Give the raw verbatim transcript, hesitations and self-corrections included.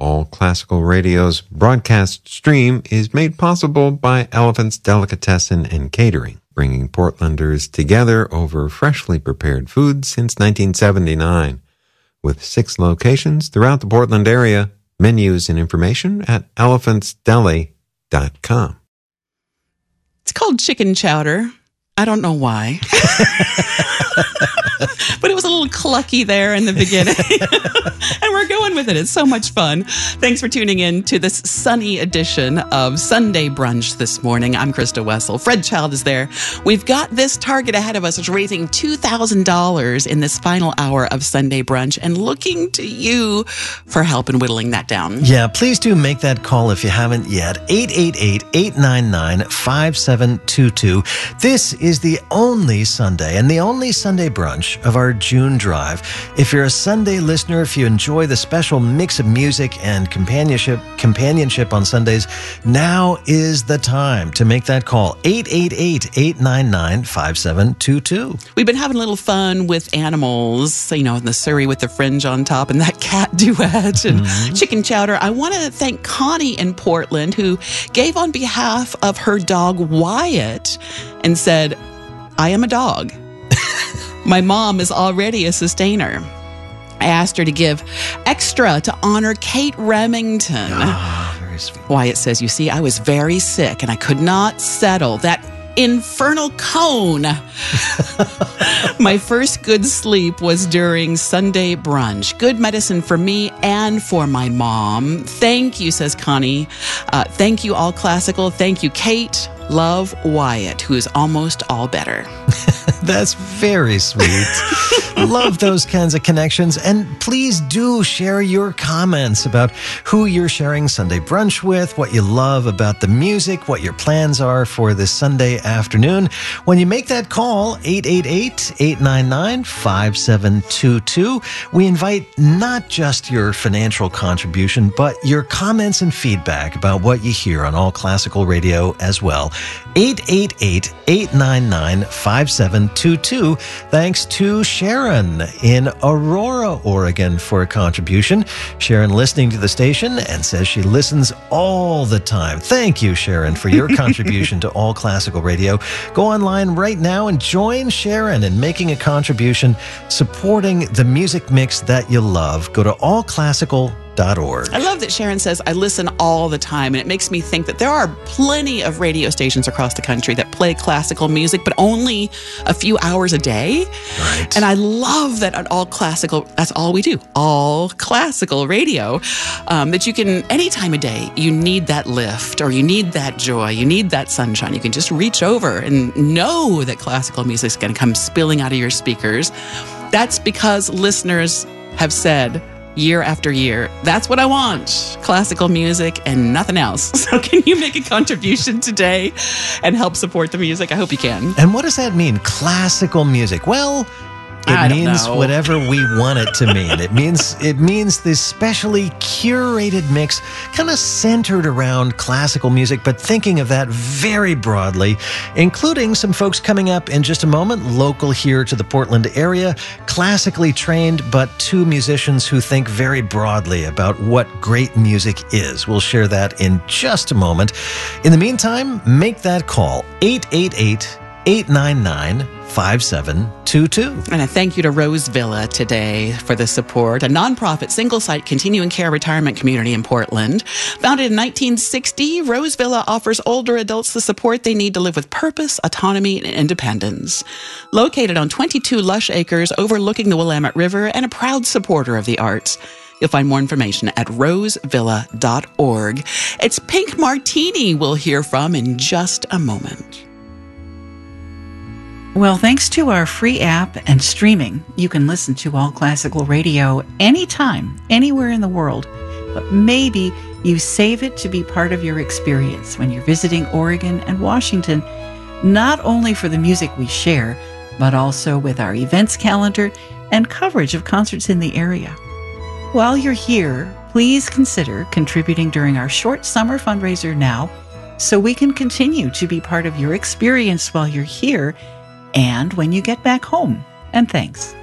All Classical Radio's broadcast stream is made possible by Elephant's Delicatessen and Catering, bringing Portlanders together over freshly prepared food since nineteen seventy-nine. With six locations throughout the Portland area, menus and information at elephants deli dot com. It's called chicken chowder. I don't know why. But it was a little clucky there in the beginning. And we're going with it. It's so much fun. Thanks for tuning in to this sunny edition of Sunday Brunch this morning. I'm Krista Wessel. Fred Child is there. We've got this target ahead of us. It's raising two thousand dollars in this final hour of Sunday Brunch and looking to you for help in whittling that down. Yeah, please do make that call if you haven't yet. eight eight eight, eight nine nine, five seven two two. This is the only Sunday and the only Sunday brunch of our June drive. If you're a Sunday listener, if you enjoy the special mix of music and companionship companionship on Sundays, now is the time to make that call. eight eight eight, eight nine nine, five seven two two. We've been having a little fun with animals, you know, the Surrey with the fringe on top and that cat duet and mm-hmm. chicken chowder. I want to thank Connie in Portland, who gave on behalf of her dog Wyatt and said, I am a dog. My mom is already a sustainer. I asked her to give extra to honor Kate Remington. Oh, very sweet. Wyatt says, you see, I was very sick and I could not settle that infernal cone. My first good sleep was during Sunday brunch. Good medicine for me and for my mom. Thank you, says Connie. Uh, thank you, All Classical. Thank you, Kate. Love, Wyatt, who is almost all better. That's very sweet. Love those kinds of connections. And please do share your comments about who you're sharing Sunday brunch with, what you love about the music, what your plans are for this Sunday afternoon. When you make that call, eight eight eight, eight nine nine, five seven two two, we invite not just your financial contribution, but your comments and feedback about what you hear on All Classical Radio as well. eight eight eight, eight nine nine, five seven two two. Thanks to Sharon in Aurora, Oregon for a contribution. Sharon listening to the station and says she listens all the time. Thank you, Sharon, for your contribution to All Classical Radio. Go online right now and join Sharon in making a contribution, supporting the music mix that you love. Go to all classical dot org. I love that Sharon says, I listen all the time, and it makes me think that there are plenty of radio stations across the country that play classical music, but only a few hours a day. Right. And I love that at All Classical, that's all we do, All Classical Radio, um, that you can, any time of day, you need that lift, or you need that joy, you need that sunshine. You can just reach over and know that classical music is going to come spilling out of your speakers. That's because listeners have said, year after year, that's what I want, classical music and nothing else. So can you make a contribution today and help support the music? I hope you can. And what does that mean, classical music? Well, it I don't means know. whatever we want it to mean. It means it means this specially curated mix, kind of centered around classical music, but thinking of that very broadly, including some folks coming up in just a moment, local here to the Portland area, classically trained, but two musicians who think very broadly about what great music is. We'll share that in just a moment. In the meantime, make that call, eight eight eight, eight nine nine, five seven two two. And a thank you to Rose Villa today for the support, a nonprofit single-site continuing care retirement community in Portland. Founded in nineteen sixty, Rose Villa offers older adults the support they need to live with purpose, autonomy, and independence. Located on twenty-two lush acres overlooking the Willamette River and a proud supporter of the arts. You'll find more information at rose villa dot org. It's Pink Martini we'll hear from in just a moment. Well, thanks to our free app and streaming, you can listen to All Classical Radio anytime, anywhere in the world. But maybe you save it to be part of your experience when you're visiting Oregon and Washington, not only for the music we share, but also with our events calendar and coverage of concerts in the area. While you're here, please consider contributing during our short summer fundraiser now, so we can continue to be part of your experience while you're here and when you get back home. And thanks.